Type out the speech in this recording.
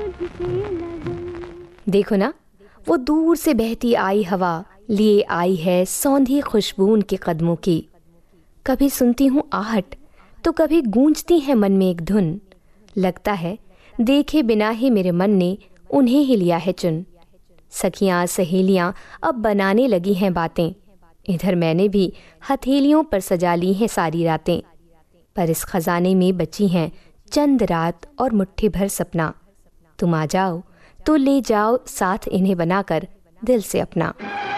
देखो ना, वो दूर से बहती आई हवा लिए आई है सौंधी खुशबू उनके कदमों की। कभी सुनती हूँ आहट तो कभी गूंजती है मन में एक धुन। लगता है देखे बिना ही मेरे मन ने उन्हें ही लिया है चुन। सखियाँ सहेलियाँ अब बनाने लगी हैं बातें, इधर मैंने भी हथेलियों पर सजा ली हैं सारी रातें। पर इस खजाने में बची हैं चंद रात और मुट्ठी भर सपना। तुम आ जाओ तो ले जाओ साथ इन्हें बनाकर दिल से अपना।